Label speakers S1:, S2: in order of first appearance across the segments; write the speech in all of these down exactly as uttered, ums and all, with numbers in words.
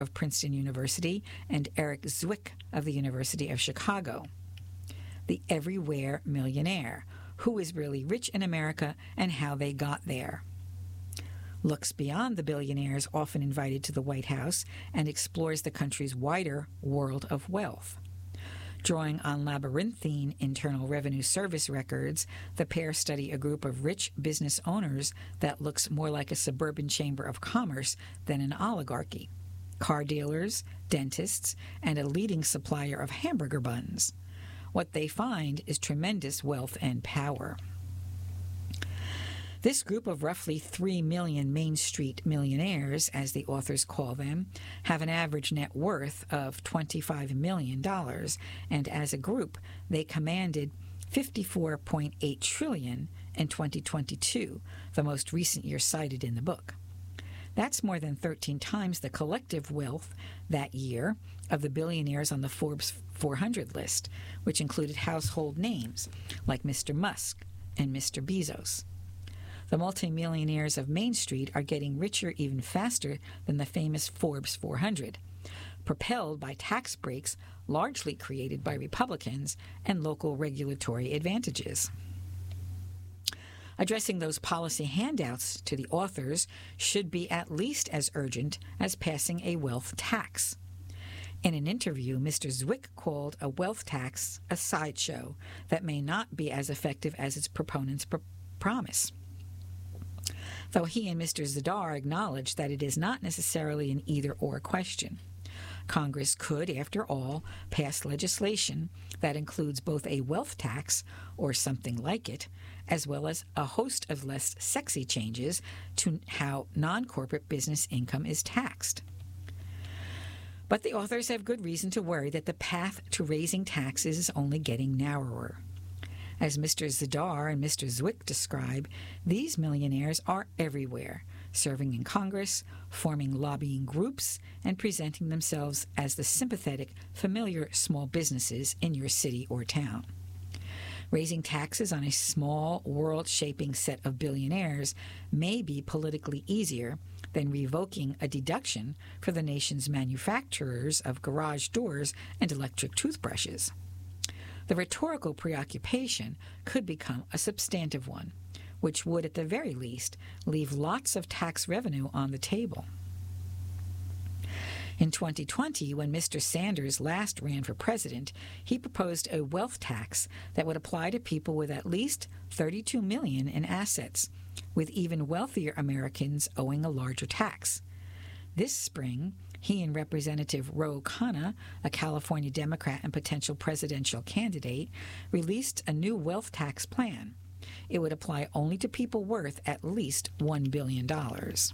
S1: of Princeton University and Eric Zwick of the University of Chicago. The Everywhere Millionaire: Who is Really Rich in America and How They Got There. Looks beyond the billionaires often invited to the White House and explores the country's wider world of wealth. Drawing on labyrinthine Internal Revenue Service records, the pair study a group of rich business owners that looks more like a suburban chamber of commerce than an oligarchy: car dealers, dentists, and a leading supplier of hamburger buns. What they find is tremendous wealth and power. This group of roughly three million Main Street millionaires, as the authors call them, have an average net worth of twenty-five million dollars, and as a group, they commanded fifty-four point eight trillion dollars in twenty twenty-two, the most recent year cited in the book. That's more than thirteen times the collective wealth that year of the billionaires on the Forbes four hundred list, which included household names like Mister Musk and Mister Bezos. The multimillionaires of Main Street are getting richer even faster than the famous Forbes four hundred, propelled by tax breaks largely created by Republicans and local regulatory advantages. Addressing those policy handouts to the authors should be at least as urgent as passing a wealth tax. In an interview, Mister Zwick called a wealth tax a sideshow that may not be as effective as its proponents pr- promise. Though he and Mister Zadar acknowledge that it is not necessarily an either-or question. Congress could, after all, pass legislation that includes both a wealth tax, or something like it, as well as a host of less sexy changes to how non-corporate business income is taxed. But the authors have good reason to worry that the path to raising taxes is only getting narrower. As Mister Zadar and Mister Zwick describe, these millionaires are everywhere, serving in Congress, forming lobbying groups, and presenting themselves as the sympathetic, familiar small businesses in your city or town. Raising taxes on a small, world-shaping set of billionaires may be politically easier than revoking a deduction for the nation's manufacturers of garage doors and electric toothbrushes. The rhetorical preoccupation could become a substantive one, which would, at the very least, leave lots of tax revenue on the table. In twenty twenty, when Mister Sanders last ran for president, he proposed a wealth tax that would apply to people with at least thirty-two million dollars in assets, with even wealthier Americans owing a larger tax. This spring, he and Representative Ro Khanna, a California Democrat and potential presidential candidate, released a new wealth tax plan. It would apply only to people worth at least one billion dollars.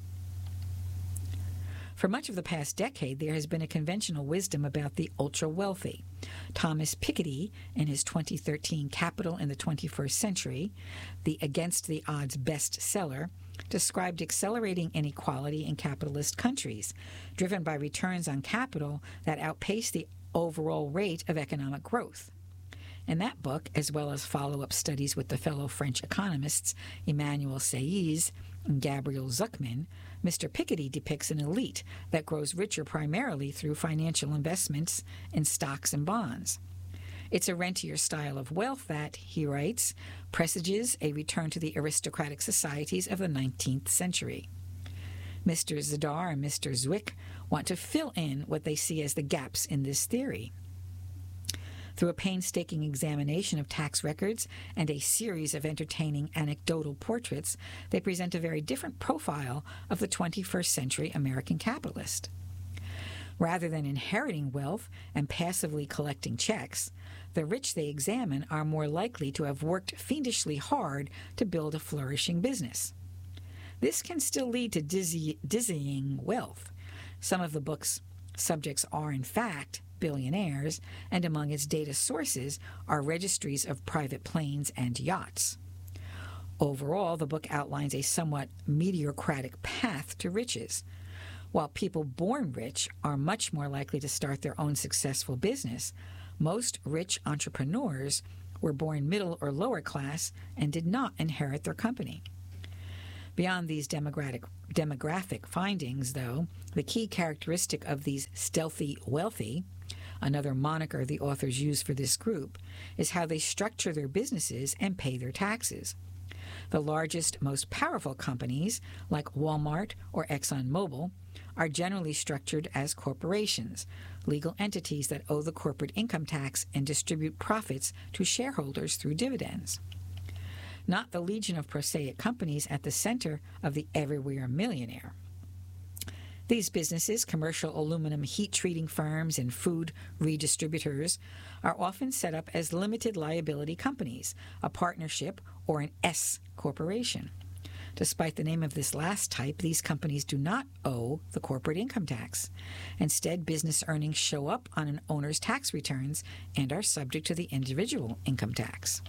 S1: For much of the past decade, there has been a conventional wisdom about the ultra-wealthy. Thomas Piketty, in his twenty thirteen Capital in the twenty-first Century, the Against the Odds bestseller, described accelerating inequality in capitalist countries, driven by returns on capital that outpace the overall rate of economic growth. In that book, as well as follow-up studies with the fellow French economists Emmanuel Saez and Gabriel Zucman, Mister Piketty depicts an elite that grows richer primarily through financial investments in stocks and bonds. It's a rentier style of wealth that, he writes, presages a return to the aristocratic societies of the nineteenth century. Mister Zadar and Mister Zwick want to fill in what they see as the gaps in this theory. Through a painstaking examination of tax records and a series of entertaining anecdotal portraits, they present a very different profile of the twenty-first century American capitalist. Rather than inheriting wealth and passively collecting checks, the rich they examine are more likely to have worked fiendishly hard to build a flourishing business. This can still lead to dizzy, dizzying wealth. Some of the book's subjects are, in fact, billionaires, and among its data sources are registries of private planes and yachts. Overall, the book outlines a somewhat meteocratic path to riches. While people born rich are much more likely to start their own successful business, most rich entrepreneurs were born middle or lower class and did not inherit their company. Beyond these demographic, demographic findings, though, the key characteristic of these stealthy wealthy, another moniker the authors use for this group, is how they structure their businesses and pay their taxes. The largest, most powerful companies, like Walmart or ExxonMobil, are generally structured as corporations, legal entities that owe the corporate income tax and distribute profits to shareholders through dividends. Not the legion of prosaic companies at the center of the everywhere millionaire. These businesses, commercial aluminum heat-treating firms and food redistributors, are often set up as limited liability companies, a partnership, or an S corporation. Despite the name of this last type, these companies do not owe the corporate income tax. Instead, business earnings show up on an owner's tax returns and are subject to the individual income tax.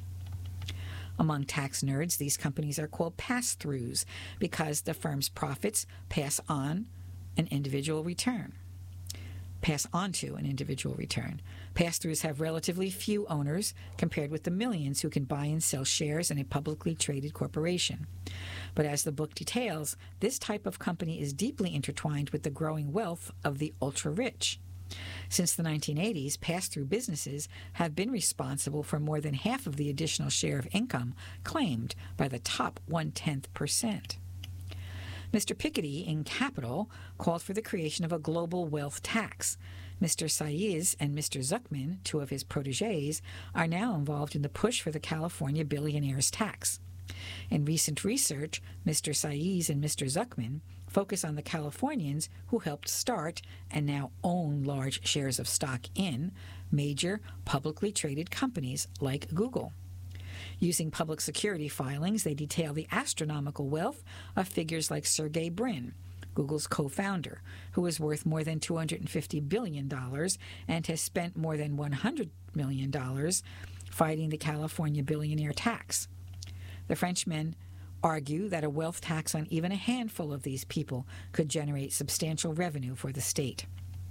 S1: Among tax nerds, these companies are called pass-throughs because the firm's profits pass on an individual return. Pass on to an individual return. Pass-throughs have relatively few owners compared with the millions who can buy and sell shares in a publicly traded corporation. But as the book details, this type of company is deeply intertwined with the growing wealth of the ultra-rich. Since the nineteen eighties, pass-through businesses have been responsible for more than half of the additional share of income claimed by the top one-tenth percent. Mister Piketty in Capital called for the creation of a global wealth tax. Mister Saiz and Mister Zuckman, two of his protégés, are now involved in the push for the California billionaires tax. In recent research, Mister Saiz and Mister Zuckman focus on the Californians who helped start and now own large shares of stock in major publicly traded companies like Google. Using public security filings, they detail the astronomical wealth of figures like Sergey Brin, Google's co-founder, who is worth more than two hundred fifty billion dollars and has spent more than one hundred million dollars fighting the California billionaire tax. The Frenchmen argue that a wealth tax on even a handful of these people could generate substantial revenue for the state.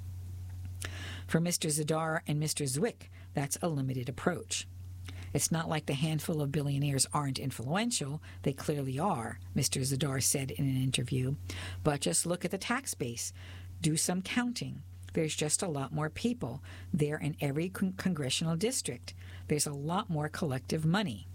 S1: For Mister Zadar and Mister Zwick, that's a limited approach. It's not like the handful of billionaires aren't influential. They clearly are, Mister Zadar said in an interview. But just look at the tax base. Do some counting. There's just a lot more people. They're in every con- congressional district. There's a lot more collective money.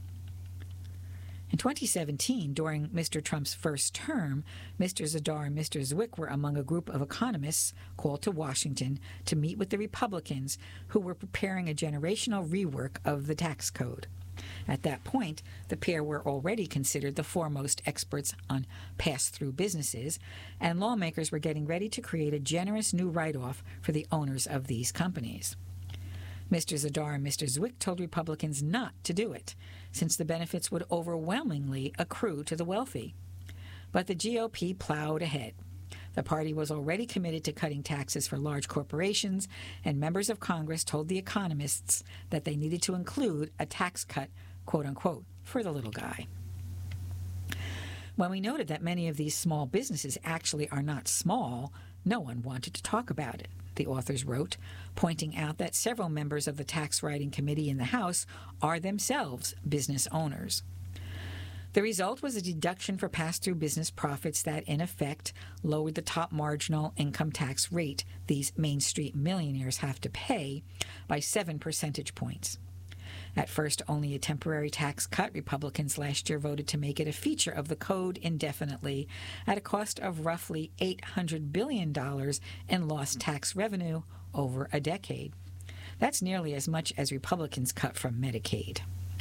S1: In twenty seventeen, during Mister Trump's first term, Mister Zadar and Mister Zwick were among a group of economists called to Washington to meet with the Republicans who were preparing a generational rework of the tax code. At that point, the pair were already considered the foremost experts on pass-through businesses, and lawmakers were getting ready to create a generous new write-off for the owners of these companies. Mister Zadar and Mister Zwick told Republicans not to do it, since the benefits would overwhelmingly accrue to the wealthy. But the G O P plowed ahead. The party was already committed to cutting taxes for large corporations, and members of Congress told the economists that they needed to include a tax cut, quote-unquote, for the little guy. When we noted that many of these small businesses actually are not small, no one wanted to talk about it, the authors wrote, pointing out that several members of the tax writing committee in the House are themselves business owners. The result was a deduction for pass-through business profits that, in effect, lowered the top marginal income tax rate these Main Street millionaires have to pay by seven percentage points. At first only a temporary tax cut, Republicans last year voted to make it a feature of the code indefinitely at a cost of roughly eight hundred billion dollars in lost tax revenue over a decade. That's nearly as much as Republicans cut from Medicaid.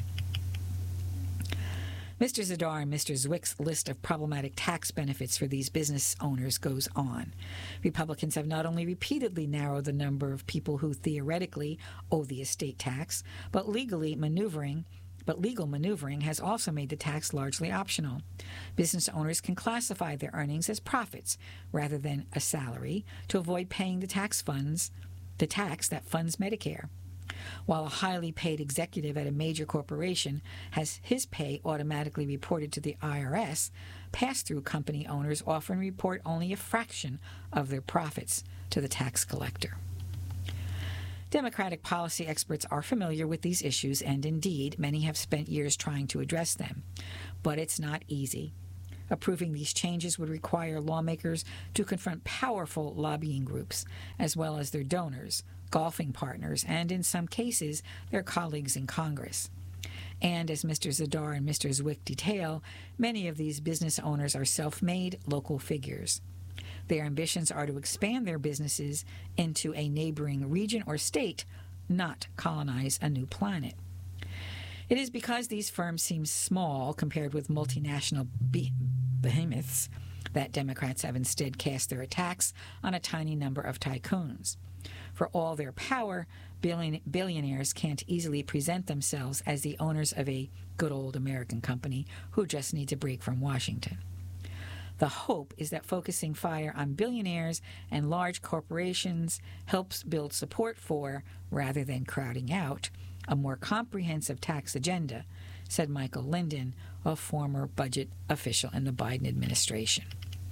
S1: Mister Zadar and Mister Zwick's list of problematic tax benefits for these business owners goes on. Republicans have not only repeatedly narrowed the number of people who theoretically owe the estate tax, but legally maneuvering but legal maneuvering has also made the tax largely optional. Business owners can classify their earnings as profits rather than a salary to avoid paying the tax funds, the tax that funds Medicare. While a highly paid executive at a major corporation has his pay automatically reported to the I R S, pass-through company owners often report only a fraction of their profits to the tax collector. Democratic policy experts are familiar with these issues, and indeed, many have spent years trying to address them. But it's not easy. Approving these changes would require lawmakers to confront powerful lobbying groups, as well as their donors, golfing partners, and in some cases, their colleagues in Congress. And as Mister Zadar and Mister Zwick detail, many of these business owners are self-made local figures. Their ambitions are to expand their businesses into a neighboring region or state, not colonize a new planet. It is because these firms seem small compared with multinational be- behemoths that Democrats have instead cast their attacks on a tiny number of tycoons. For all their power, billion- billionaires can't easily present themselves as the owners of a good old American company who just needs a break from Washington. The hope is that focusing fire on billionaires and large corporations helps build support for, rather than crowding out, a more comprehensive tax agenda, said Michael Linden, a former budget official in the Biden administration.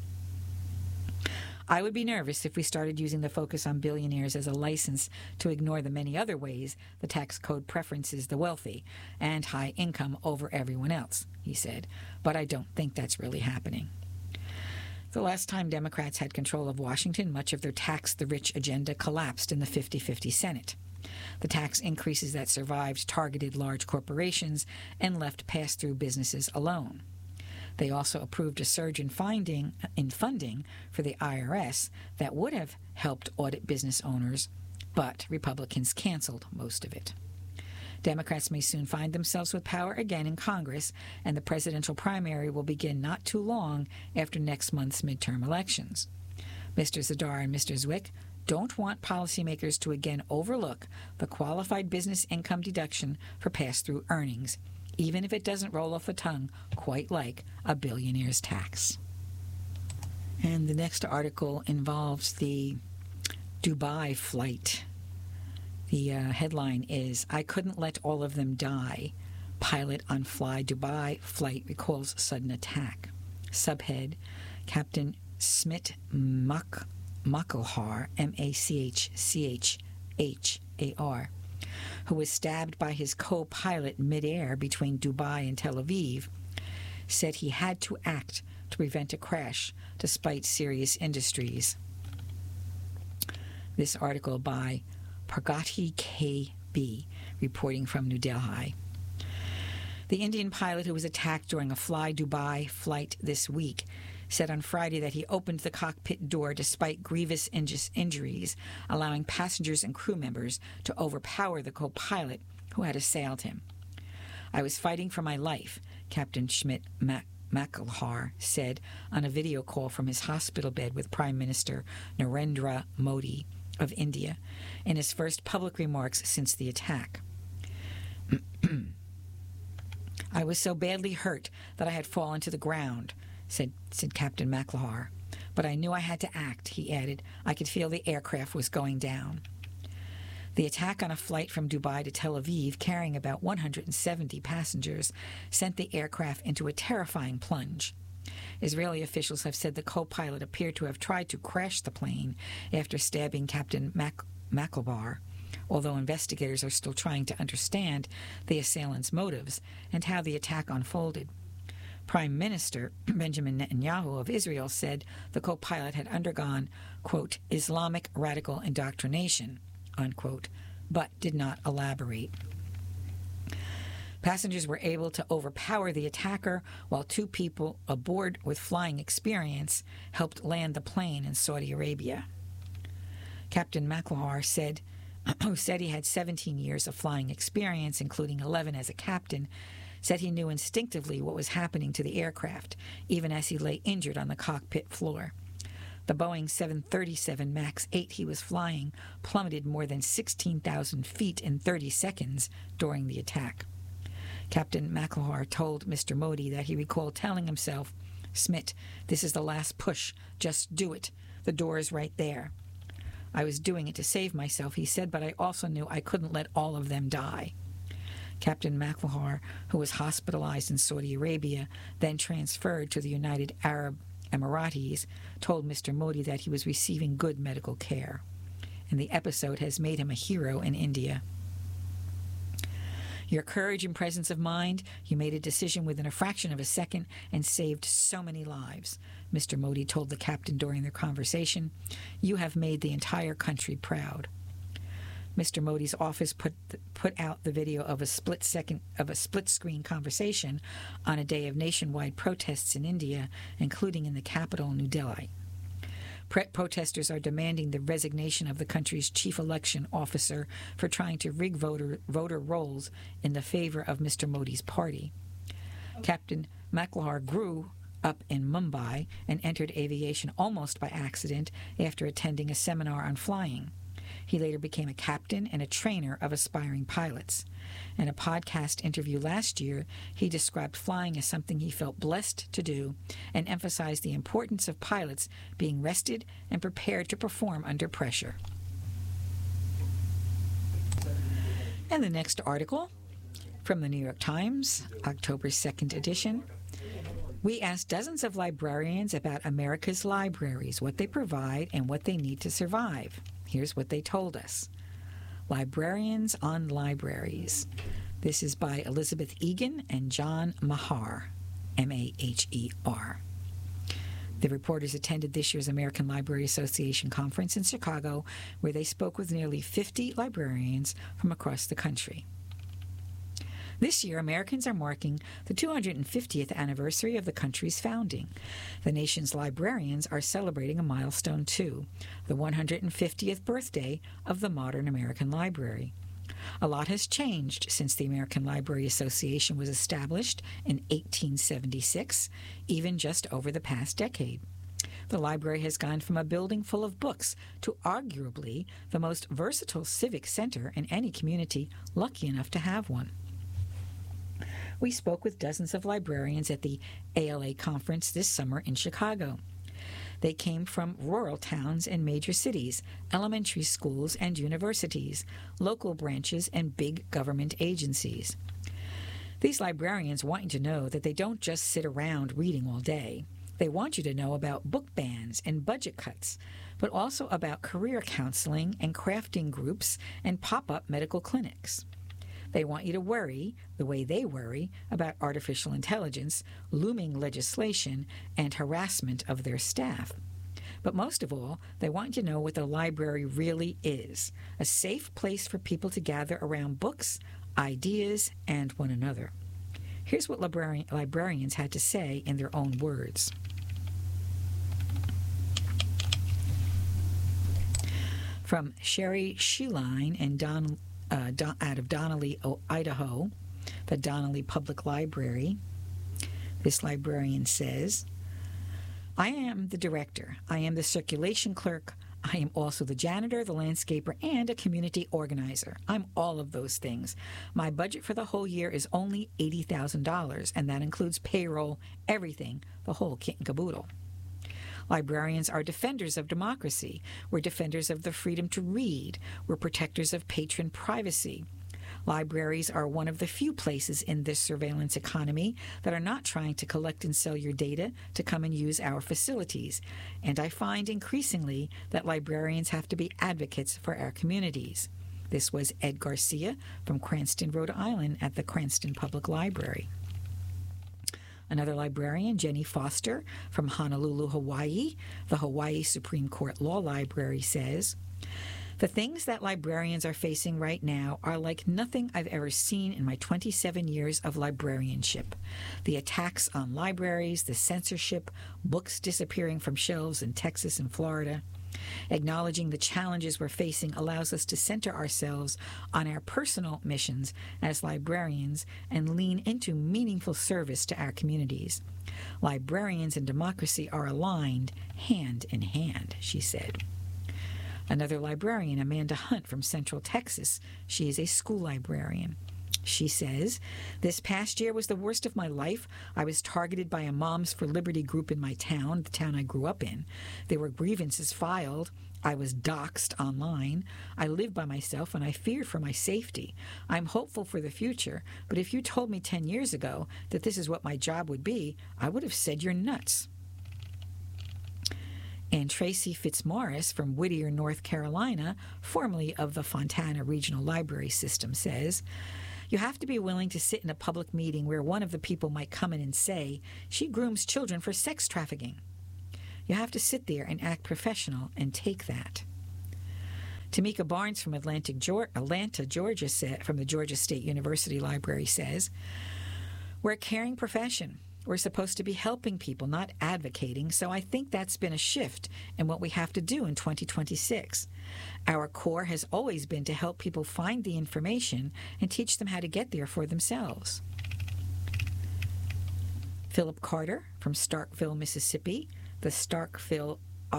S1: I would be nervous if we started using the focus on billionaires as a license to ignore the many other ways the tax code preferences the wealthy and high income over everyone else, he said, but I don't think that's really happening. The last time Democrats had control of Washington, much of their tax-the-rich agenda collapsed in the fifty-fifty Senate. The tax increases that survived targeted large corporations and left pass-through businesses alone. They also approved a surge in, finding, in funding for the I R S that would have helped audit business owners, but Republicans canceled most of it. Democrats may soon find themselves with power again in Congress, and the presidential primary will begin not too long after next month's midterm elections. Mister Zadar and Mister Zwick don't want policymakers to again overlook the qualified business income deduction for pass-through earnings, even if it doesn't roll off the tongue quite like a billionaire's tax. And the next article involves the Dubai flight. The uh, headline is, "I couldn't let all of them die. Pilot on Fly Dubai flight recalls sudden attack." Subhead, Captain Smit Mak- Makalhar, M A C H C H H A R, who was stabbed by his co-pilot midair between Dubai and Tel Aviv, said he had to act to prevent a crash despite serious injuries. This article by Pragati K B, reporting from New Delhi. The Indian pilot who was attacked during a Fly Dubai flight this week said on Friday that he opened the cockpit door despite grievous inj- injuries, allowing passengers and crew members to overpower the co-pilot who had assailed him. "I was fighting for my life," Captain Schmidt Mac- Makalhar said on a video call from his hospital bed with Prime Minister Narendra Modi of India in his first public remarks since the attack. "I was so badly hurt that I had fallen to the ground," said, said Captain Makalhar. "But I knew I had to act," he added. "I could feel the aircraft was going down." The attack on a flight from Dubai to Tel Aviv, carrying about one hundred seventy passengers, sent the aircraft into a terrifying plunge. Israeli officials have said the co-pilot appeared to have tried to crash the plane after stabbing Captain Mac- Makalbar, although investigators are still trying to understand the assailant's motives and how the attack unfolded. Prime Minister Benjamin Netanyahu of Israel said the co-pilot had undergone, quote, Islamic radical indoctrination, unquote, but did not elaborate. Passengers were able to overpower the attacker, while two people aboard with flying experience helped land the plane in Saudi Arabia. Captain Makalhar said, who said he had seventeen years of flying experience, including eleven as a captain, said he knew instinctively what was happening to the aircraft, even as he lay injured on the cockpit floor. The Boeing seven thirty-seven MAX eight he was flying plummeted more than sixteen thousand feet in thirty seconds during the attack. Captain Makalhar told Mister Modi that he recalled telling himself, "Smit, this is the last push. Just do it. The door is right there." "I was doing it to save myself," he said, "but I also knew I couldn't let all of them die." Captain Makalhar, who was hospitalized in Saudi Arabia, then transferred to the United Arab Emirates, told Mister Modi that he was receiving good medical care. And the episode has made him a hero in India. Your courage and presence of mind, you made a decision within a fraction of a second and saved so many lives, Mister Modi told the captain during their conversation. You have made the entire country proud. Mister Modi's office put put out the video of a split second of a split screen conversation on a day of nationwide protests in India, including in the capital, New Delhi. Pre- protesters are demanding the resignation of the country's chief election officer for trying to rig voter voter rolls in the favor of Mister Modi's party. Captain Maklahar grew up in Mumbai and entered aviation almost by accident after attending a seminar on flying. He later became a captain and a trainer of aspiring pilots. In a podcast interview last year, he described flying as something he felt blessed to do and emphasized the importance of pilots being rested and prepared to perform under pressure. And the next article from the New York Times, October second edition. We asked dozens of librarians about America's libraries, what they provide, and what they need to survive. Here's what they told us. Librarians on Libraries. This is by Elizabeth Egan and John Mahar, M A H E R. The reporters attended this year's American Library Association conference in Chicago, where they spoke with nearly fifty librarians from across the country. This year, Americans are marking the two hundred fiftieth anniversary of the country's founding. The nation's librarians are celebrating a milestone, too, the one hundred fiftieth birthday of the modern American library. A lot has changed since the American Library Association was established in eighteen seventy-six, even just over the past decade. The library has gone from a building full of books to arguably the most versatile civic center in any community lucky enough to have one. We spoke with dozens of librarians at the A L A conference this summer in Chicago. They came from rural towns and major cities, elementary schools and universities, local branches, and big government agencies. These librarians want you to know that they don't just sit around reading all day. They want you to know about book bans and budget cuts, but also about career counseling and crafting groups and pop-up medical clinics. They want you to worry, the way they worry, about artificial intelligence, looming legislation, and harassment of their staff. But most of all, they want you to know what the library really is, a safe place for people to gather around books, ideas, and one another. Here's what librari- librarians had to say in their own words. From Sherry Sheline and Don Uh, Don, out of Donnelly, Idaho, the Donnelly Public Library. This librarian says, I am the director. I am the circulation clerk. I am also the janitor, the landscaper, and a community organizer. I'm all of those things. My budget for the whole year is only eighty thousand dollars, and that includes payroll, everything, the whole kit and caboodle. Librarians are defenders of democracy. We're defenders of the freedom to read. We're protectors of patron privacy. Libraries are one of the few places in this surveillance economy that are not trying to collect and sell your data to come and use our facilities. And I find increasingly that librarians have to be advocates for our communities. This was Ed Garcia from Cranston, Rhode Island at the Cranston Public Library. Another librarian, Jenny Foster from Honolulu, Hawaii, the Hawaii Supreme Court Law Library, says, the things that librarians are facing right now are like nothing I've ever seen in my twenty-seven years of librarianship. The attacks on libraries, the censorship, books disappearing from shelves in Texas and Florida. Acknowledging the challenges we're facing allows us to center ourselves on our personal missions as librarians and lean into meaningful service to our communities. Librarians and democracy are aligned hand in hand, she said. Another librarian, Amanda Hunt from Central Texas, she is a school librarian. She says, this past year was the worst of my life. I was targeted by a Moms for Liberty group in my town, the town I grew up in. There were grievances filed. I was doxxed online. I lived by myself, and I feared for my safety. I'm hopeful for the future, but if you told me ten years ago that this is what my job would be, I would have said you're nuts. And Tracy Fitzmaurice from Whittier, North Carolina, formerly of the Fontana Regional Library System, says, You have to be willing to sit in a public meeting where one of the people might come in and say, she grooms children for sex trafficking. You have to sit there and act professional and take that. Tamika Barnes from Atlantic, Atlanta, Georgia, said, from the Georgia State University Library says, we're a caring profession. We're supposed to be helping people, not advocating, so I think that's been a shift in what we have to do in twenty twenty-six. Our core has always been to help people find the information and teach them how to get there for themselves. Philip Carter from Starkville, Mississippi, the Starkville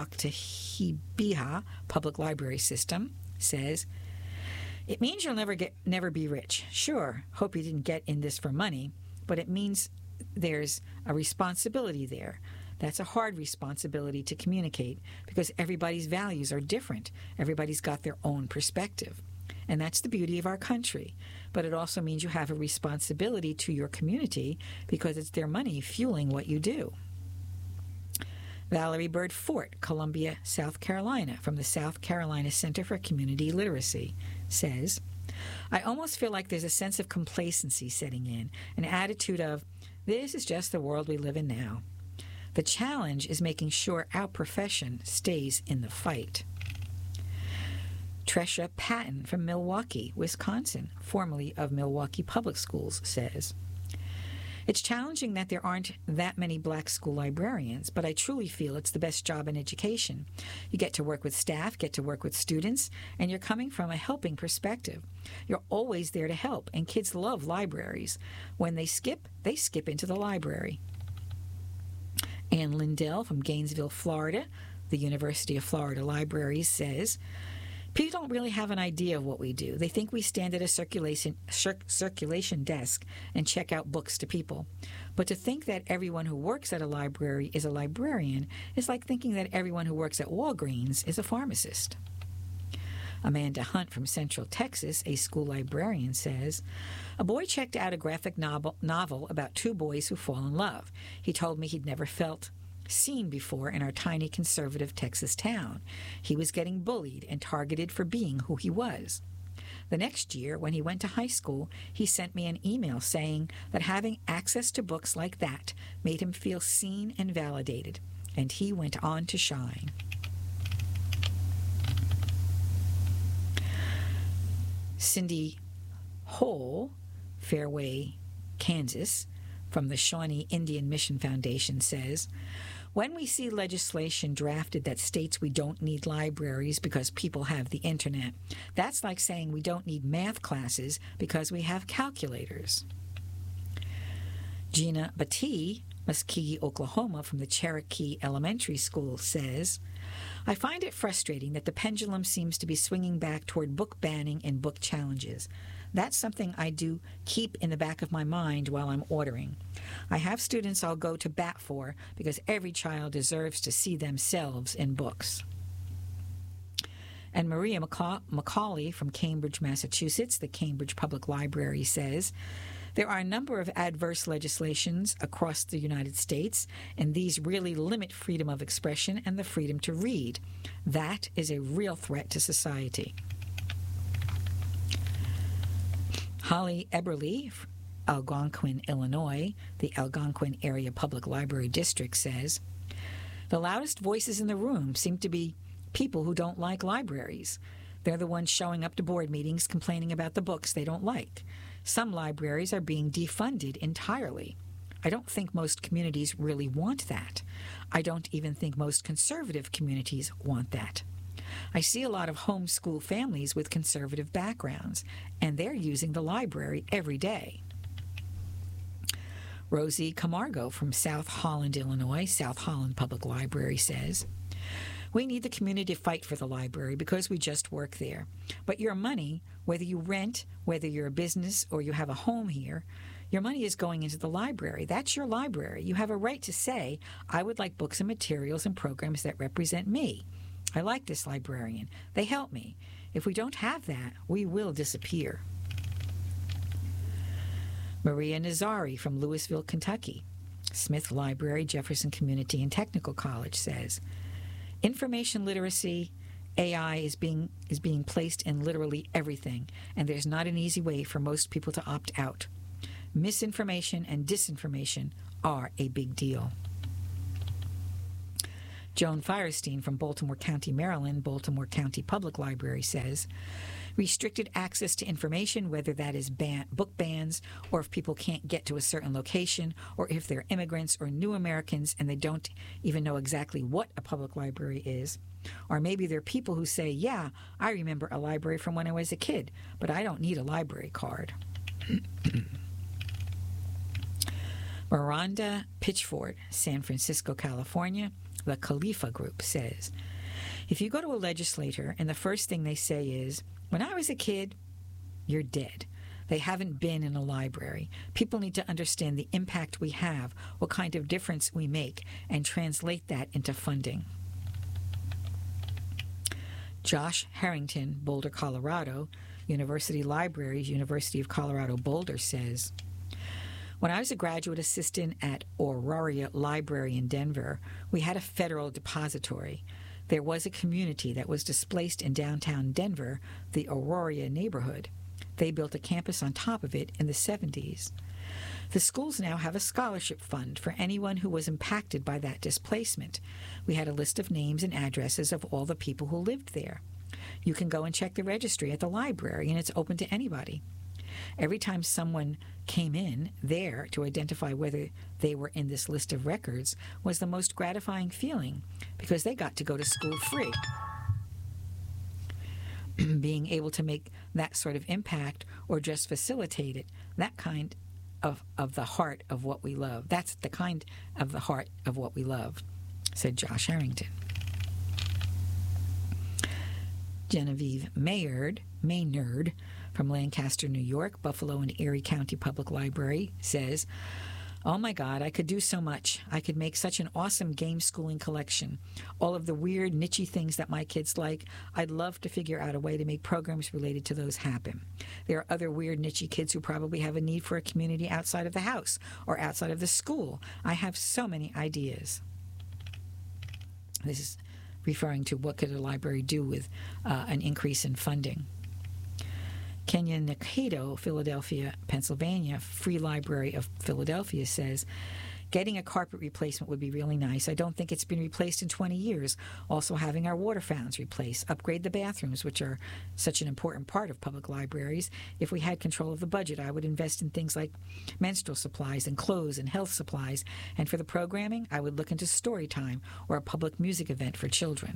S1: Octahibeha Public Library System, says, it means you'll never get never be rich. Sure, hope you didn't get in this for money, but it means there's a responsibility there. That's a hard responsibility to communicate because everybody's values are different. Everybody's got their own perspective. And that's the beauty of our country. But it also means you have a responsibility to your community because it's their money fueling what you do. Valerie Bird Fort, Columbia, South Carolina, from the South Carolina Center for Community Literacy, says, I almost feel like there's a sense of complacency setting in, an attitude of, this is just the world we live in now. The challenge is making sure our profession stays in the fight. Tresha Patton from Milwaukee, Wisconsin, formerly of Milwaukee Public Schools, says, it's challenging that there aren't that many black school librarians, but I truly feel it's the best job in education. You get to work with staff, get to work with students, and you're coming from a helping perspective. You're always there to help, and kids love libraries. When they skip, they skip into the library. Ann Lindell from Gainesville, Florida, the University of Florida Libraries, says, people don't really have an idea of what we do. They think we stand at a circulation cir- circulation desk and check out books to people. But to think that everyone who works at a library is a librarian is like thinking that everyone who works at Walgreens is a pharmacist. Amanda Hunt from Central Texas, a school librarian, says, a boy checked out a graphic novel, novel about two boys who fall in love. He told me he'd never felt seen before in our tiny conservative Texas town. He was getting bullied and targeted for being who he was. The next year, when he went to high school, he sent me an email saying that having access to books like that made him feel seen and validated, and he went on to shine. Cindy Hole, Fairway, Kansas, from the Shawnee Indian Mission Foundation, says, when we see legislation drafted that states we don't need libraries because people have the internet, that's like saying we don't need math classes because we have calculators. Gina Batee, Muskogee, Oklahoma, from the Cherokee Elementary School, says, I find it frustrating that the pendulum seems to be swinging back toward book banning and book challenges. That's something I do keep in the back of my mind while I'm ordering. I have students I'll go to bat for because every child deserves to see themselves in books. And Maria Macaulay from Cambridge, Massachusetts, the Cambridge Public Library, says, there are a number of adverse legislations across the United States, and these really limit freedom of expression and the freedom to read. That is a real threat to society. Holly Eberly, Algonquin, Illinois, the Algonquin Area Public Library District, says, the loudest voices in the room seem to be people who don't like libraries. They're the ones showing up to board meetings complaining about the books they don't like. Some libraries are being defunded entirely. I don't think most communities really want that. I don't even think most conservative communities want that. I see a lot of homeschool families with conservative backgrounds, and they're using the library every day. Rosie Camargo from South Holland, Illinois, South Holland Public Library, says, we need the community to fight for the library because we just work there. But your money, whether you rent, whether you're a business or you have a home here, your money is going into the library. That's your library. You have a right to say, I would like books and materials and programs that represent me. I like this librarian. They help me. If we don't have that, we will disappear. Maria Nazari from Louisville, Kentucky, Smith Library, Jefferson Community and Technical College, says, information literacy A I is being is being placed in literally everything, and there's not an easy way for most people to opt out. Misinformation and disinformation are a big deal. Joan Firestein from Baltimore County, Maryland, Baltimore County Public Library says, restricted access to information, whether that is ban- book bans, or if people can't get to a certain location, or if they're immigrants or new Americans and they don't even know exactly what a public library is. Or maybe they're people who say, yeah, I remember a library from when I was a kid, but I don't need a library card. Miranda Pitchford, San Francisco, California, the Khalifa Group says, if you go to a legislator and the first thing they say is, when I was a kid, you're dead. They haven't been in a library. People need to understand the impact we have, what kind of difference we make, and translate that into funding. Josh Harrington, Boulder, Colorado, University Libraries, University of Colorado, Boulder, says, when I was a graduate assistant at Auraria Library in Denver, we had a federal depository. There was a community that was displaced in downtown Denver, the Auraria neighborhood. They built a campus on top of it in the seventies. The schools now have a scholarship fund for anyone who was impacted by that displacement. We had a list of names and addresses of all the people who lived there. You can go and check the registry at the library, and it's open to anybody. Every time someone came in there to identify whether they were in this list of records was the most gratifying feeling because they got to go to school free. Being able to make that sort of impact or just facilitate it, that kind of, of the heart of what we love. That's the kind of the heart of what we love, said Josh Harrington. Genevieve Maynard, Maynard from Lancaster, New York, Buffalo and Erie County Public Library says, oh my God, I could do so much. I could make such an awesome game schooling collection. All of the weird, niche-y things that my kids like, I'd love to figure out a way to make programs related to those happen. There are other weird, niche-y kids who probably have a need for a community outside of the house or outside of the school. I have so many ideas. This is referring to what could a library do with uh, an increase in funding. Kenya Nakado, Philadelphia, Pennsylvania, Free Library of Philadelphia says, getting a carpet replacement would be really nice. I don't think it's been replaced in twenty years. Also having our water fountains replaced. Upgrade the bathrooms, which are such an important part of public libraries. If we had control of the budget, I would invest in things like menstrual supplies and clothes and health supplies. And for the programming, I would look into story time or a public music event for children.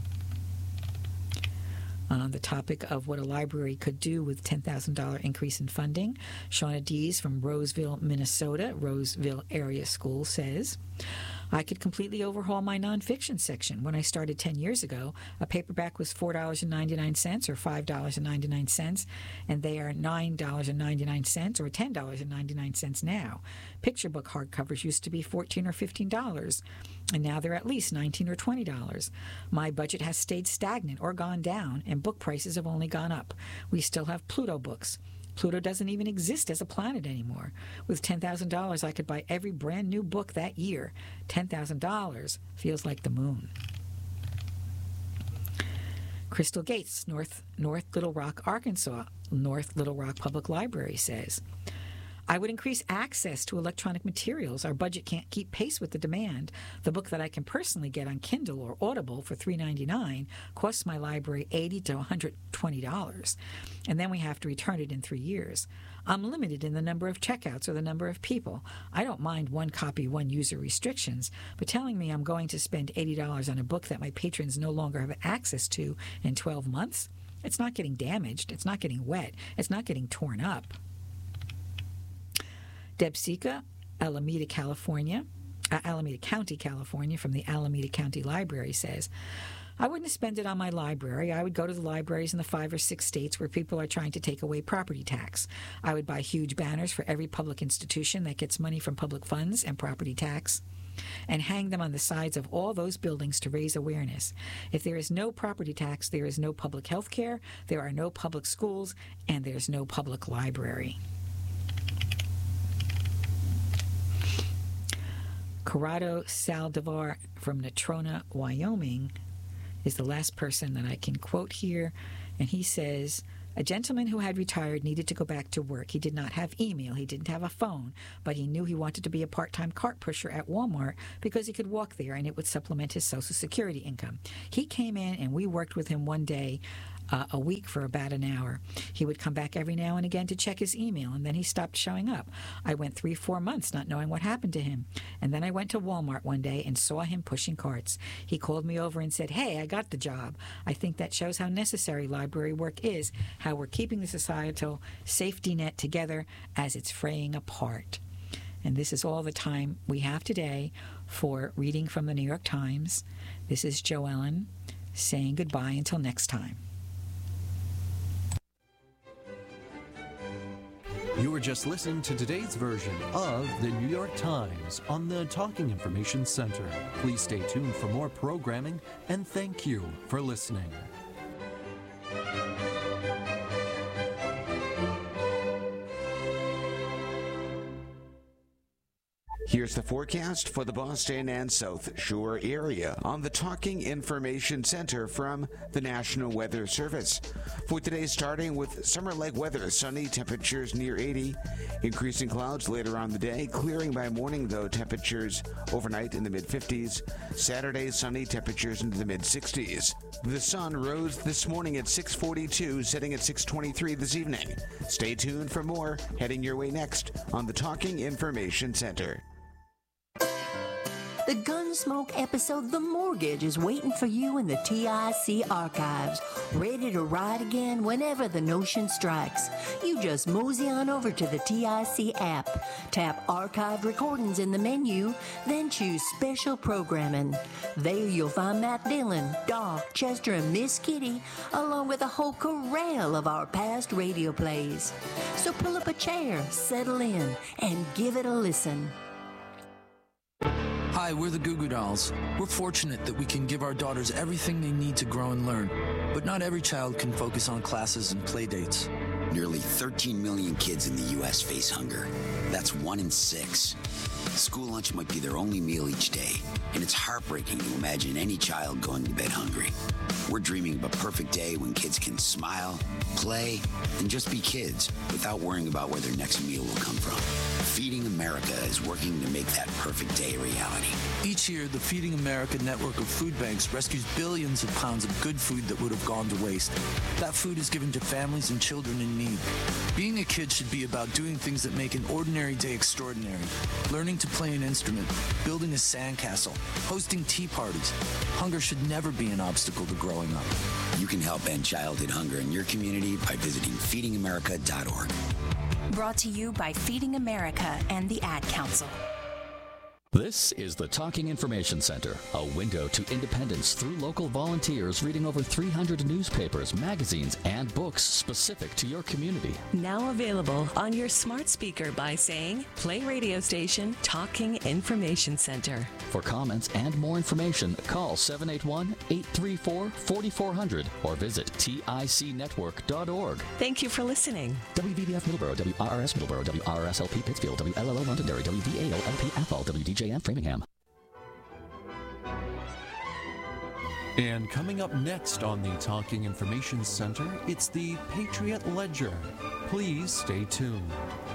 S1: On the topic of what a library could do with ten thousand dollars increase in funding, Shauna Dees from Roseville, Minnesota, Roseville Area School says, I could completely overhaul my nonfiction section. When I started ten years ago, a paperback was four dollars and ninety-nine cents or five dollars and ninety-nine cents, and they are nine dollars and ninety-nine cents or ten dollars and ninety-nine cents now. Picture book hardcovers used to be fourteen dollars or fifteen dollars, and now they're at least nineteen dollars or twenty dollars. My budget has stayed stagnant or gone down, and book prices have only gone up. We still have Pluto books. Pluto doesn't even exist as a planet anymore. With ten thousand dollars, I could buy every brand new book that year. ten thousand dollars feels like the moon. Crystal Gates, North, North Little Rock, Arkansas, North Little Rock Public Library says, I would increase access to electronic materials. Our budget can't keep pace with the demand. The book that I can personally get on Kindle or Audible for three dollars and ninety-nine cents costs my library eighty to one hundred twenty dollars, and then we have to return it in three years. I'm limited in the number of checkouts or the number of people. I don't mind one copy, one user restrictions, but telling me I'm going to spend eighty dollars on a book that my patrons no longer have access to in twelve months, it's not getting damaged, it's not getting wet, it's not getting torn up. Deb Sika, Alameda, California, uh, Alameda County, California, from the Alameda County Library says, I wouldn't spend it on my library. I would go to the libraries in the five or six states where people are trying to take away property tax. I would buy huge banners for every public institution that gets money from public funds and property tax, and hang them on the sides of all those buildings to raise awareness. If there is no property tax, there is no public health care, there are no public schools, and there's no public library. Corrado Saldivar from Natrona, Wyoming, is the last person that I can quote here. And he says, a gentleman who had retired needed to go back to work. He did not have email. He didn't have a phone, but he knew he wanted to be a part-time cart pusher at Walmart because he could walk there and it would supplement his Social Security income. He came in and we worked with him one day Uh, a week for about an hour. He would come back every now and again to check his email, and then he stopped showing up. I went three, four months not knowing what happened to him. And then I went to Walmart one day and saw him pushing carts. He called me over and said, hey, I got the job. I think that shows how necessary library work is, how we're keeping the societal safety net together as it's fraying apart. And this is all the time we have today for reading from the New York Times. This is Jo Ellen saying goodbye until next time.
S2: You were just listening to today's version of the New York Times on the Talking Information Center. Please stay tuned for more programming, and thank you for listening.
S3: Here's the forecast for the Boston and South Shore area on the Talking Information Center from the National Weather Service. For today, starting with summer-like weather, sunny, temperatures near eighty, increasing clouds later on the day, clearing by morning, though, temperatures overnight in the mid-fifties. Saturday, sunny, temperatures into the mid-sixties. The sun rose this morning at six forty-two, setting at six twenty-three this evening. Stay tuned for more heading your way next on the Talking Information Center.
S4: The Gunsmoke episode The Mortgage is waiting for you in the T I C archives, ready to ride again whenever the notion strikes. You just mosey on over to the T I C app, tap Archived Recordings in the menu, then choose Special Programming. There you'll find Matt Dillon, Doc, Chester, and Miss Kitty, along with a whole corral of our past radio plays. So pull up a chair, settle in, and give it a listen.
S5: Hi, we're the Goo Goo Dolls. We're fortunate that we can give our daughters everything they need to grow and learn. But not every child can focus on classes and play dates.
S6: Nearly thirteen million kids in the U S face hunger. That's one in six. School lunch might be their only meal each day, and it's heartbreaking to imagine any child going to bed hungry. We're dreaming of a perfect day when kids can smile, play, and just be kids without worrying about where their next meal will come from. Feeding America is working to make that perfect day a reality.
S5: Each year, the Feeding America network of food banks rescues billions of pounds of good food that would have gone to waste. That food is given to families and children in need. Being a kid should be about doing things that make an ordinary day extraordinary. Learning to play an instrument, building a sandcastle, hosting tea parties. Hunger should never be an obstacle to growing up.
S6: You can help end childhood hunger in your community by visiting feeding america dot org.
S7: Brought to you by Feeding America and the Ad Council.
S8: This is the Talking Information Center, a window to independence through local volunteers reading over three hundred newspapers, magazines, and books specific to your community.
S9: Now available on your smart speaker by saying, play radio station Talking Information Center.
S8: For comments and more information, call seven eight one, eight three four, four four zero zero or visit T I C network dot org.
S9: Thank you for listening.
S8: W V B F Middleborough, W R R S Middleborough, W R R S L P Pittsfield, W L L O Londonderry, W D A O L P Athol, W D J M Framingham.
S2: And coming up next on the Talking Information Center, it's the Patriot Ledger. Please stay tuned.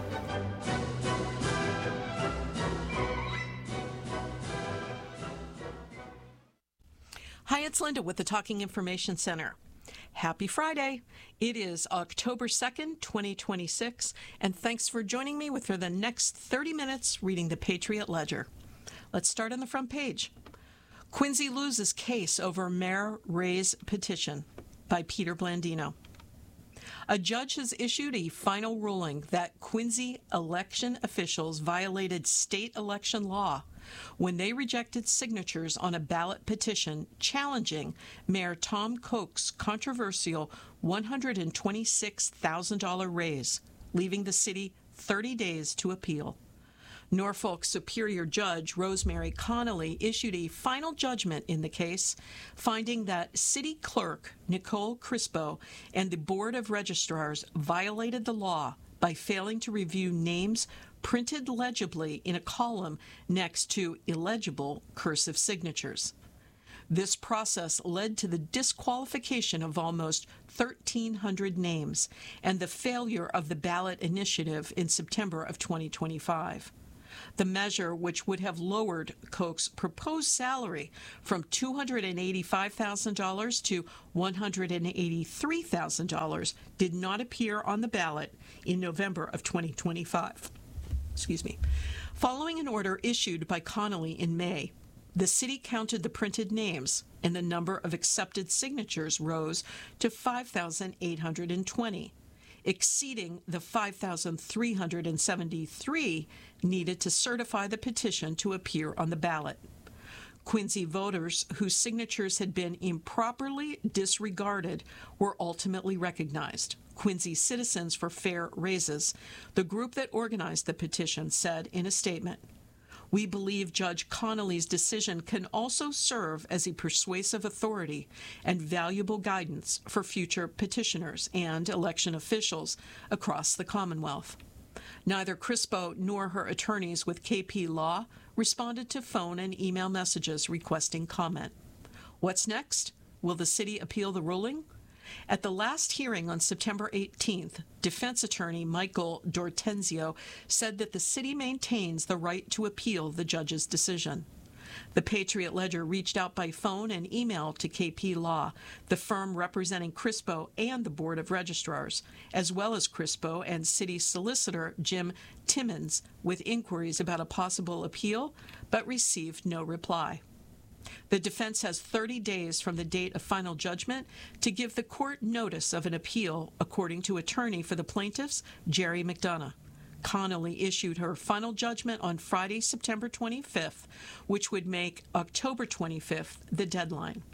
S10: Hi, it's Linda with the Talking Information Center. Happy Friday. It is October second, twenty twenty-six, and thanks for joining me with for the next thirty minutes reading the Patriot Ledger. Let's start on the front page. Quincy loses case over Mayor Ray's petition by Peter Blandino. A judge has issued a final ruling that Quincy election officials violated state election law when they rejected signatures on a ballot petition challenging Mayor Tom Koch's controversial one hundred twenty-six thousand dollars raise, leaving the city thirty days to appeal. Norfolk Superior Judge Rosemary Connolly issued a final judgment in the case, finding that City Clerk Nicole Crispo and the Board of Registrars violated the law by failing to review names printed legibly in a column next to illegible cursive signatures. This process led to the disqualification of almost thirteen hundred names and the failure of the ballot initiative in September of twenty twenty-five. The measure, which would have lowered Koch's proposed salary from two hundred eighty-five thousand dollars to one hundred eighty-three thousand dollars, did not appear on the ballot in November of twenty twenty-five. Excuse me. Following an order issued by Connolly in May, the city counted the printed names, and the number of accepted signatures rose to five thousand eight hundred twenty, exceeding the five thousand three hundred seventy-three needed to certify the petition to appear on the ballot. Quincy voters whose signatures had been improperly disregarded were ultimately recognized. Quincy Citizens for Fair Raises, the group that organized the petition, said in a statement, "We believe Judge Connolly's decision can also serve as a persuasive authority and valuable guidance for future petitioners and election officials across the Commonwealth." Neither Crispo nor her attorneys with K P Law responded to phone and email messages requesting comment. What's next? Will the city appeal the ruling? At the last hearing on September eighteenth, defense attorney Michael D'Ortenzio said that the city maintains the right to appeal the judge's decision. The Patriot Ledger reached out by phone and email to K P Law, the firm representing Crispo and the Board of Registrars, as well as Crispo and city solicitor Jim Timmons, with inquiries about a possible appeal, but received no reply. The defense has thirty days from the date of final judgment to give the court notice of an appeal, according to attorney for the plaintiffs, Jerry McDonough. Connolly issued her final judgment on Friday, September twenty-fifth, which would make October twenty-fifth the deadline.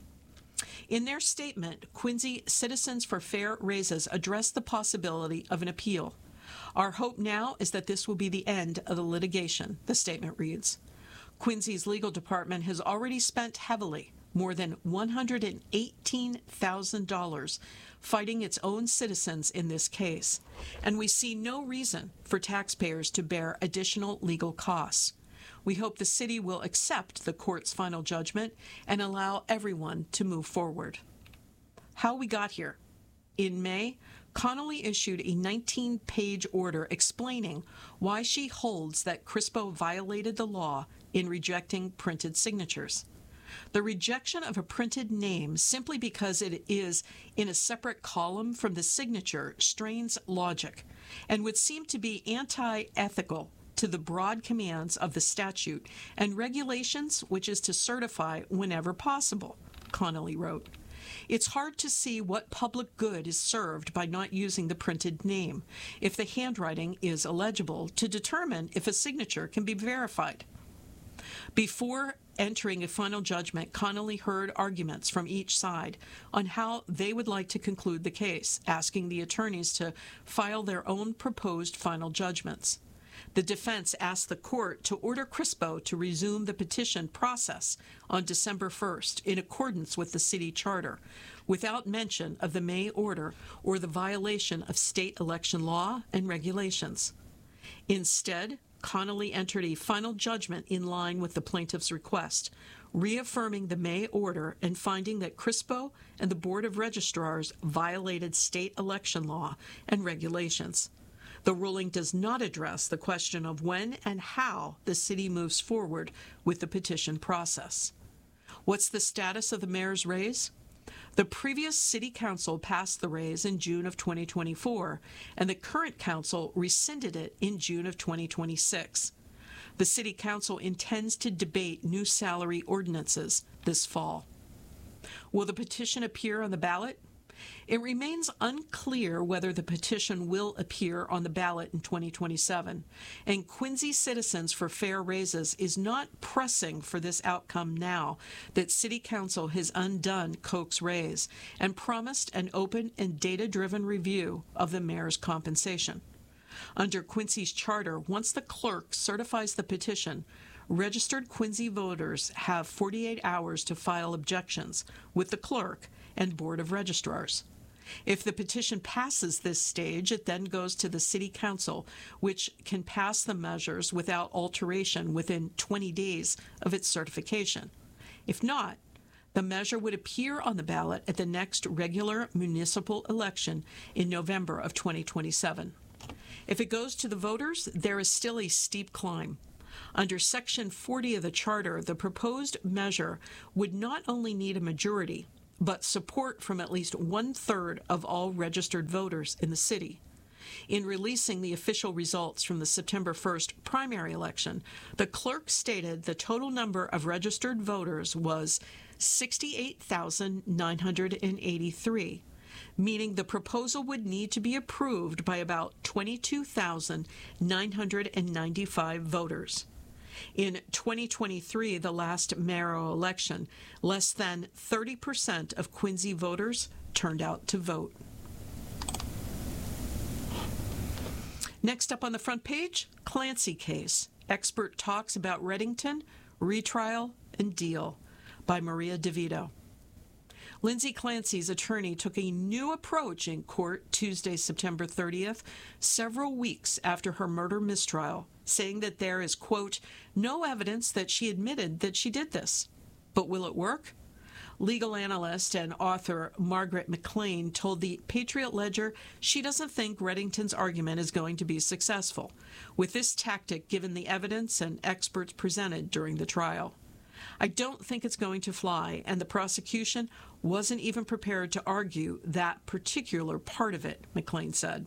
S10: In their statement, Quincy Citizens for Fair Raises addressed the possibility of an appeal. "Our hope now is that this will be the end of the litigation," the statement reads. Quincy's legal department has already spent heavily, more than one hundred eighteen thousand dollars, fighting its own citizens in this case, and we see no reason for taxpayers to bear additional legal costs. We hope the city will accept the court's final judgment and allow everyone to move forward. How we got here. In May, Connolly issued a nineteen-page order explaining why she holds that Crispo violated the law in rejecting printed signatures. The rejection of a printed name simply because it is in a separate column from the signature strains logic and would seem to be anti-ethical to the broad commands of the statute and regulations, which is to certify whenever possible, Connolly wrote. It's hard to see what public good is served by not using the printed name, if the handwriting is illegible, to determine if a signature can be verified. Before entering a final judgment, Connolly heard arguments from each side on how they would like to conclude the case, asking the attorneys to file their own proposed final judgments. The defense asked the court to order Crispo to resume the petition process on December first in accordance with the city charter, without mention of the May order or the violation of state election law and regulations. Instead, Connolly entered a final judgment in line with the plaintiff's request, reaffirming the May order and finding that Crispo and the Board of Registrars violated state election law and regulations. The ruling does not address the question of when and how the city moves forward with the petition process. What's the status of the mayor's raise? The previous city council passed the raise in June of twenty twenty-four, and the current council rescinded it in June of twenty twenty-six. The city council intends to debate new salary ordinances this fall. Will the petition appear on the ballot? It remains unclear whether the petition will appear on the ballot in twenty twenty-seven, and Quincy Citizens for Fair Raises is not pressing for this outcome now that City Council has undone Koch's raise and promised an open and data-driven review of the mayor's compensation. Under Quincy's charter, once the clerk certifies the petition, registered Quincy voters have forty-eight hours to file objections with the clerk and Board of Registrars. If the petition passes this stage, it then goes to the City Council, which can pass the measures without alteration within twenty days of its certification. If not, The measure would appear on the ballot at the next regular municipal election in November of twenty twenty-seven. If it goes to the voters, there is still a steep climb. Under Section forty of the Charter, the proposed measure would not only need a majority, but support from at least one-third of all registered voters in the city. In releasing the official results from the September first primary election, the clerk stated the total number of registered voters was sixty-eight thousand nine hundred eighty-three, meaning the proposal would need to be approved by about twenty-two thousand nine hundred ninety-five voters. In twenty twenty-three, the last mayoral election, less than thirty percent of Quincy voters turned out to vote. Next up on the front page, Clancy case. Expert talks about Reddington, retrial, and deal, by Maria DeVito. Lindsay Clancy's attorney took a new approach in court Tuesday, September thirtieth, several weeks after her murder mistrial, saying that there is, quote, no evidence that she admitted that she did this. But will it work? Legal analyst and author Margaret McLean told the Patriot Ledger she doesn't think Reddington's argument is going to be successful with this tactic given the evidence and experts presented during the trial. I don't think it's going to fly, and the prosecution wasn't even prepared to argue that particular part of it, McLean said.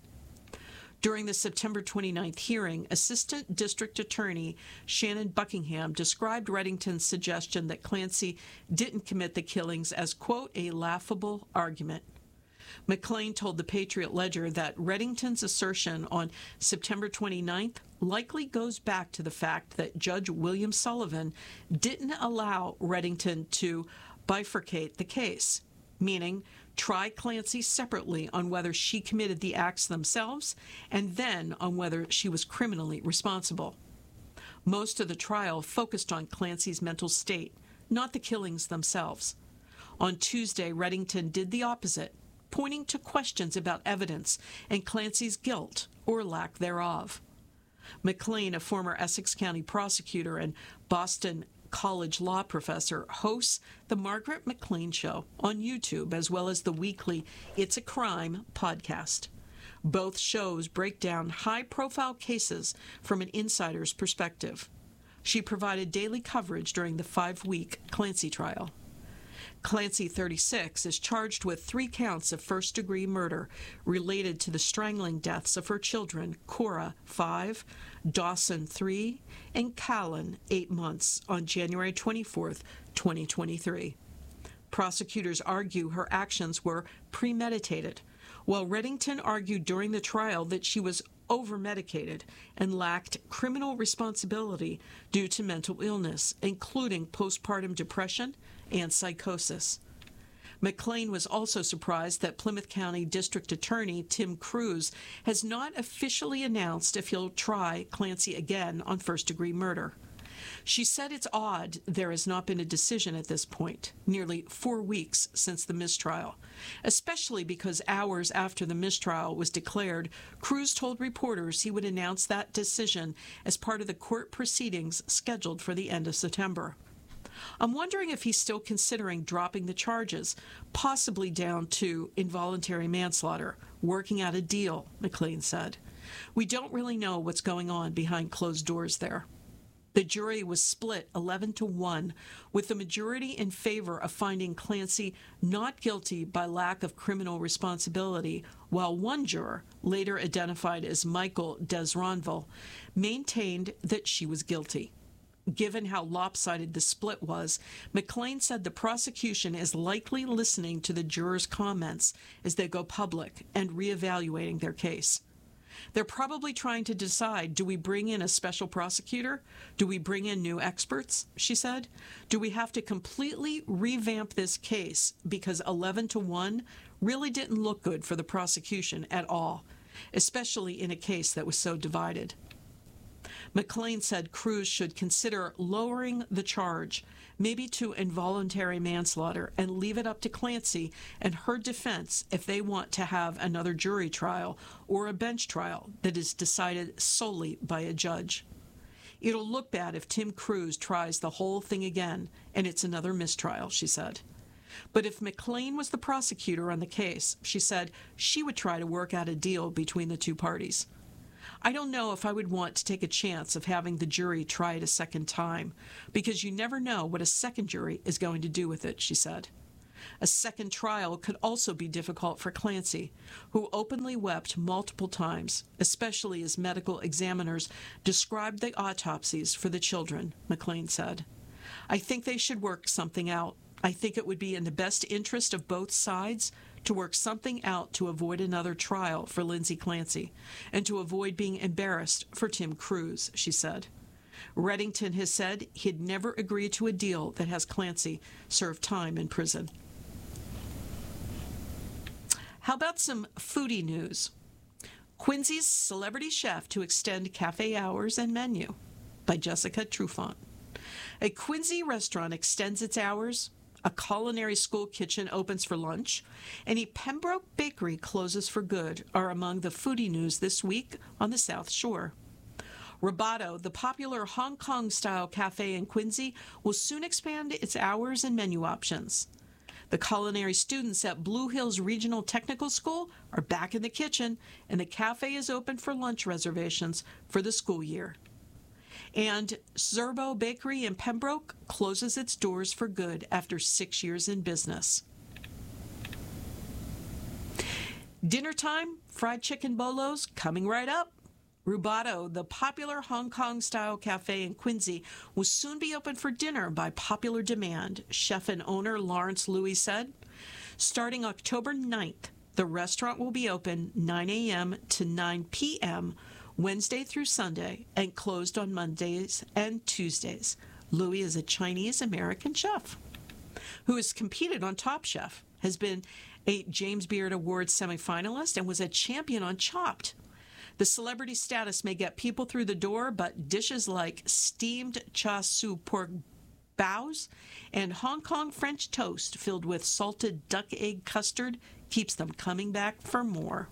S10: During the September twenty-ninth hearing, Assistant District Attorney Shannon Buckingham described Reddington's suggestion that Clancy didn't commit the killings as, quote, a laughable argument. McLean told the Patriot Ledger that Reddington's assertion on September twenty-ninth likely goes back to the fact that Judge William Sullivan didn't allow Reddington to bifurcate the case, meaning try Clancy separately on whether she committed the acts themselves and then on whether she was criminally responsible. Most of the trial focused on Clancy's mental state, not the killings themselves. On Tuesday, Reddington did the opposite, pointing to questions about evidence and Clancy's guilt or lack thereof. McLean, a former Essex County prosecutor and Boston College law professor, hosts The Margaret McLean Show on YouTube, as well as the weekly It's a Crime podcast. Both shows break down high-profile cases from an insider's perspective. She provided daily coverage during the five-week Clancy trial. Clancy, thirty-six, is charged with three counts of first-degree murder related to the strangling deaths of her children, Cora, five, Dawson, three, and Callan, eight months, on January twenty-fourth, twenty twenty-three. Prosecutors argue her actions were premeditated, while Reddington argued during the trial that she was over-medicated and lacked criminal responsibility due to mental illness, including postpartum depression and psychosis. McLean was also surprised that Plymouth County District Attorney Tim Cruz has not officially announced if he'll try Clancy again on first-degree murder. She said it's odd there has not been a decision at this point, nearly four weeks since the mistrial, especially because hours after the mistrial was declared, Cruz told reporters he would announce that decision as part of the court proceedings scheduled for the end of September. I'm wondering if he's still considering dropping the charges, possibly down to involuntary manslaughter, working out a deal, McLean said. We don't really know what's going on behind closed doors there. The jury was split eleven to one, with the majority in favor of finding Clancy not guilty by lack of criminal responsibility, while one juror, later identified as Michael Desronville, maintained that she was guilty. Given how lopsided the split was, McLean said the prosecution is likely listening to the jurors' comments as they go public and reevaluating their case. They're probably trying to decide, do we bring in a special prosecutor? Do we bring in new experts? She said. Do we have to completely revamp this case because eleven to one really didn't look good for the prosecution at all, especially in a case that was so divided? McLean said Cruz should consider lowering the charge, maybe to involuntary manslaughter, and leave it up to Clancy and her defense if they want to have another jury trial or a bench trial that is decided solely by a judge. It'll look bad if Tim Cruz tries the whole thing again and it's another mistrial, she said. But if McLean was the prosecutor on the case, she said she would try to work out a deal between the two parties. I don't know if I would want to take a chance of having the jury try it a second time, because you never know what a second jury is going to do with it, she said. A second trial could also be difficult for Clancy, who openly wept multiple times, especially as medical examiners described the autopsies for the children, McLean said. I think they should work something out. I think it would be in the best interest of both sides to work something out to avoid another trial for Lindsay Clancy and to avoid being embarrassed for Tim Cruz, she said. Reddington has said he'd never agree to a deal that has Clancy serve time in prison. How about some foodie news? Quincy's celebrity chef to extend cafe hours and menu, by Jessica Trufant. A Quincy restaurant extends its hours, a culinary school kitchen opens for lunch, and a Pembroke bakery closes for good are among the foodie news this week on the South Shore. Roboto, the popular Hong Kong-style cafe in Quincy, will soon expand its hours and menu options. The culinary students at Blue Hills Regional Technical School are back in the kitchen, and the cafe is open for lunch reservations for the school year. And Zerbo Bakery in Pembroke closes its doors for good after six years in business. Dinner time, fried chicken bolos coming right up. Roboto, the popular Hong Kong-style cafe in Quincy, will soon be open for dinner by popular demand, chef and owner Lawrence Louis said. Starting October ninth, the restaurant will be open nine a.m. to nine p.m. Wednesday through Sunday and closed on Mondays and Tuesdays. Louis is a Chinese-American chef who has competed on Top Chef, has been a James Beard Award semifinalist, and was a champion on Chopped. The celebrity status may get people through the door, but dishes like steamed char siu pork bows and Hong Kong French toast filled with salted duck egg custard keeps them coming back for more.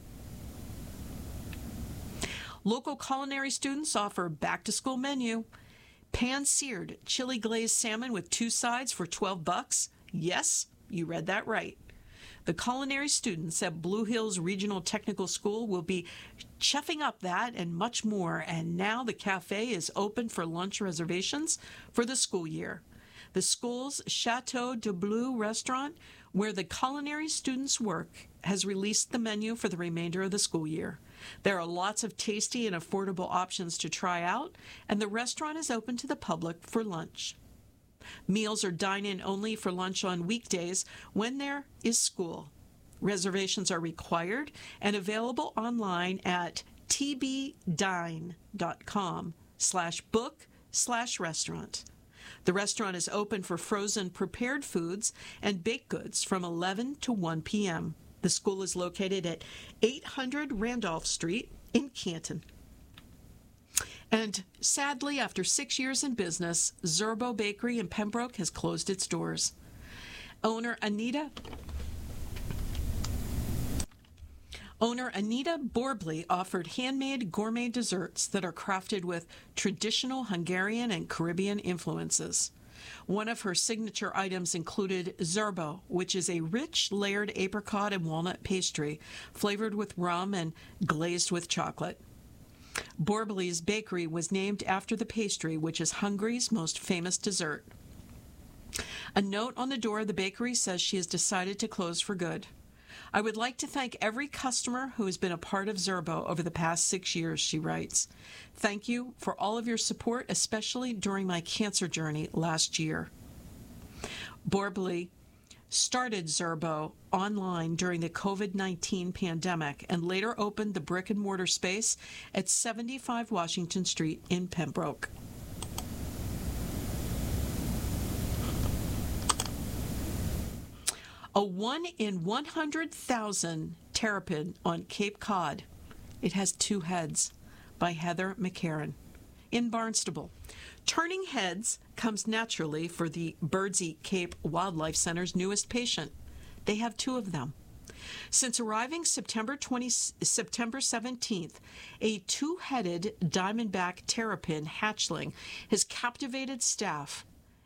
S10: Local culinary students offer back-to-school menu. Pan-seared chili glazed salmon with two sides for twelve bucks. Yes, you read that right. The culinary students at Blue Hills Regional Technical School will be chefing up that and much more, and now the cafe is open for lunch reservations for the school year. The school's Chateau de Bleu restaurant, where the culinary students work, has released the menu for the remainder of the school year. There are lots of tasty and affordable options to try out, and the restaurant is open to the public for lunch. Meals are dine-in only for lunch on weekdays when there is school. Reservations are required and available online at tbdine.com slash book slash restaurant. The restaurant is open for frozen prepared foods and baked goods from eleven to one p.m. The school is located at eight hundred Randolph Street in Canton. And sadly, after six years in business, Zerbo Bakery in Pembroke has closed its doors. Owner Anita Owner Anita Borbley offered handmade gourmet desserts that are crafted with traditional Hungarian and Caribbean influences. One of her signature items included Zerbo, which is a rich, layered apricot and walnut pastry flavored with rum and glazed with chocolate. Borbley's bakery was named after the pastry, which is Hungary's most famous dessert. A note on the door of the bakery says she has decided to close for good. I would like to thank every customer who has been a part of Zerbo over the past six years, she writes. Thank you for all of your support, especially during my cancer journey last year. Borbley started Zerbo online during the covid nineteen pandemic and later opened the brick-and-mortar space at seventy-five Washington Street in Pembroke. A one in one hundred thousand terrapin on Cape Cod. It has two heads, by Heather McCarran. In Barnstable. Turning heads comes naturally for the Birdsey Cape Wildlife Center's newest patient. They have two of them. Since arriving September twentieth, September seventeenth, a two-headed diamondback terrapin hatchling has captivated staff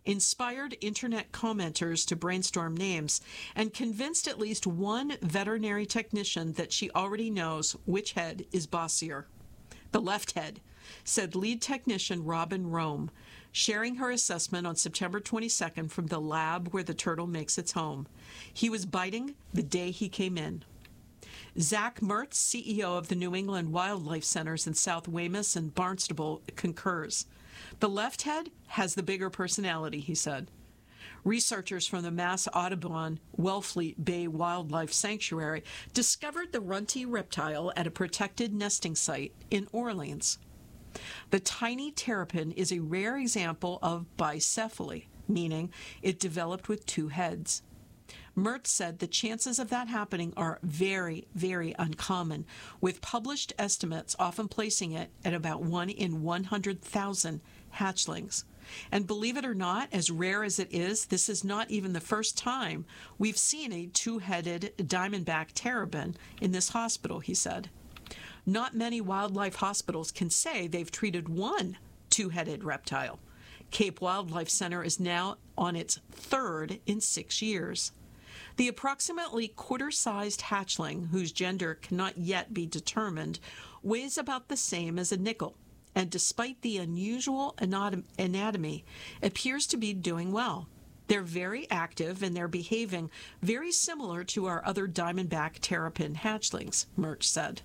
S10: inspired internet commenters to brainstorm names, and convinced at least one veterinary technician that she already knows which head is bossier. The left head, said lead technician Robin Rome, sharing her assessment on September twenty-second from the lab where the turtle makes its home. He was biting the day he came in. Zach Mertz, C E O of the New England Wildlife Centers in South Weymouth and Barnstable, concurs. The left head has the bigger personality, he said. Researchers from the Mass Audubon Wellfleet Bay Wildlife Sanctuary discovered the runty reptile at a protected nesting site in Orleans. The tiny terrapin is a rare example of bicephaly, meaning it developed with two heads. Mertz said the chances of that happening are very, very uncommon, with published estimates often placing it at about one in one hundred thousand hatchlings. And believe it or not, as rare as it is, this is not even the first time we've seen a two-headed diamondback terrapin in this hospital, he said. Not many wildlife hospitals can say they've treated one two-headed reptile. Cape Wildlife Center is now on its third in six years. The approximately quarter-sized hatchling, whose gender cannot yet be determined, weighs about the same as a nickel, and despite the unusual anatomy, appears to be doing well. They're very active, and they're behaving very similar to our other diamondback terrapin hatchlings, Mertz said.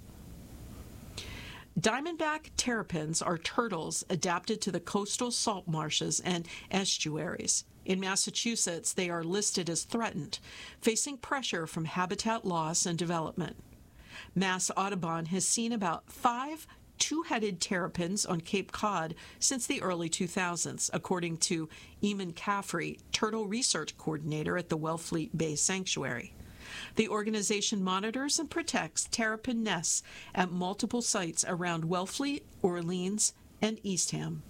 S10: Diamondback terrapins are turtles adapted to the coastal salt marshes and estuaries. In Massachusetts, they are listed as threatened, facing pressure from habitat loss and development. Mass Audubon has seen about five two-headed terrapins on Cape Cod since the early two thousands, according to Eamon Caffrey, turtle research coordinator at the Wellfleet Bay Sanctuary. The organization monitors and protects terrapin nests at multiple sites around Wellfleet, Orleans, and Eastham.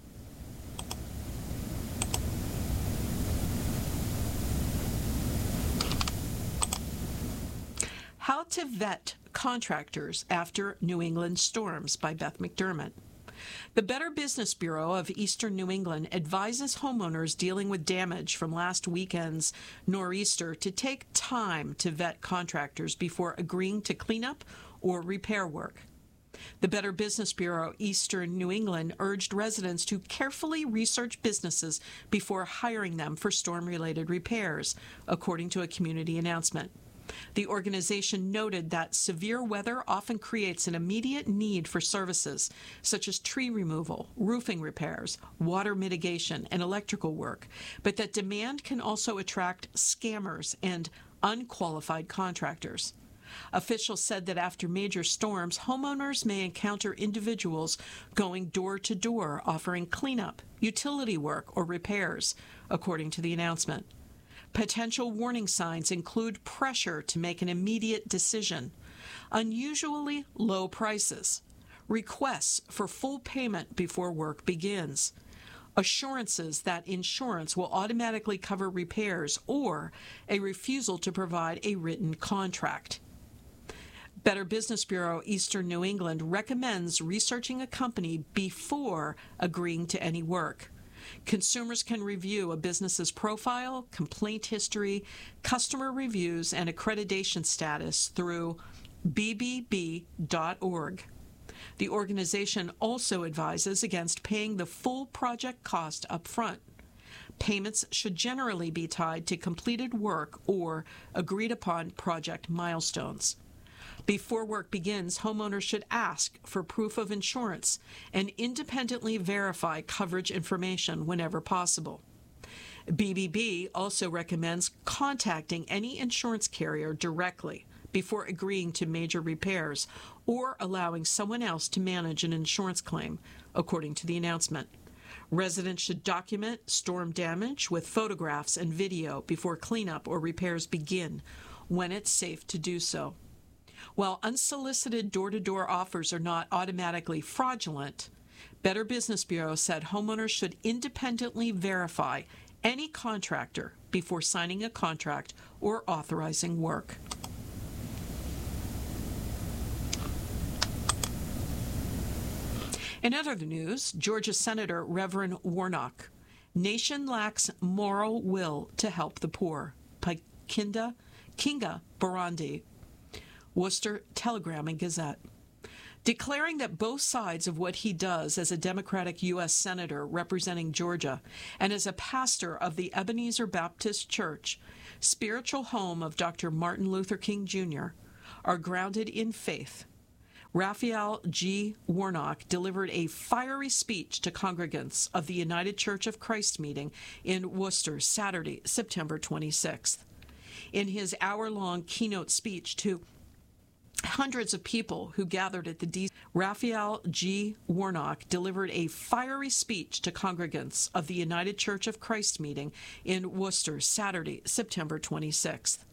S10: How to Vet Contractors After New England Storms by Beth McDermott. The Better Business Bureau of Eastern New England advises homeowners dealing with damage from last weekend's nor'easter to take time to vet contractors before agreeing to cleanup or repair work. The Better Business Bureau Eastern New England urged residents to carefully research businesses before hiring them for storm-related repairs, according to a community announcement. The organization noted that severe weather often creates an immediate need for services such as tree removal, roofing repairs, water mitigation, and electrical work, but that demand can also attract scammers and unqualified contractors. Officials said that after major storms, homeowners may encounter individuals going door to door offering cleanup, utility work, or repairs, according to the announcement. Potential warning signs include pressure to make an immediate decision, unusually low prices, requests for full payment before work begins, assurances that insurance will automatically cover repairs, or a refusal to provide a written contract. Better Business Bureau Eastern New England recommends researching a company before agreeing to any work. Consumers can review a business's profile, complaint history, customer reviews, and accreditation status through b b b dot org. The organization also advises against paying the full project cost up front. Payments should generally be tied to completed work or agreed-upon project milestones. Before work begins, homeowners should ask for proof of insurance and independently verify coverage information whenever possible. B B B also recommends contacting any insurance carrier directly before agreeing to major repairs or allowing someone else to manage an insurance claim, according to the announcement. Residents should document storm damage with photographs and video before cleanup or repairs begin, when it's safe to do so. While unsolicited door-to-door offers are not automatically fraudulent, Better Business Bureau said homeowners should independently verify any contractor before signing a contract or authorizing work. In other news, Georgia Senator Reverend Warnock Nation lacks moral will to help the poor. By Kinda, Kinga Barandi. Worcester Telegram and Gazette. Declaring that both sides of what he does as a Democratic U S Senator representing Georgia and as a pastor of the Ebenezer Baptist Church, spiritual home of Doctor Martin Luther King Junior, are grounded in faith. Raphael G. Warnock delivered a fiery speech to congregants of the United Church of Christ meeting in Worcester Saturday, September twenty-sixth. In his hour-long keynote speech to hundreds of people who gathered at the D. Raphael G. Warnock delivered a fiery speech to congregants of the United Church of Christ meeting in Worcester Saturday, September twenty-sixth.